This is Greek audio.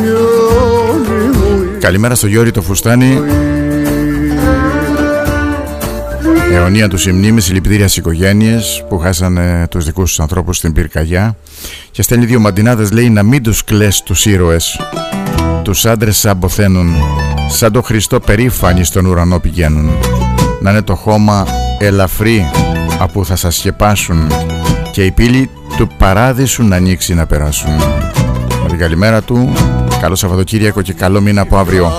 Καλημέρα στο Γιώρη το Φουστάνι. Αιωνία τους η μνήμη, συλληπιτήρια στις οικογένειες που χάσανε τους δικούς τους ανθρώπους στην πυρκαγιά. Και στέλνει 2 μαντινάδες, λέει: να μην τους κλαις τους ήρωες. Τους άντρες αμποθαίνουν, σαν το Χριστό περήφανοι στον ουρανό πηγαίνουν. Να είναι το χώμα ελαφρύ από θα σας σκεπάσουν και η πύλη του παράδεισου να ανοίξει να περάσουν. Με την καλημέρα του, καλό Σαββατοκύριακο και καλό μήνα από αύριο.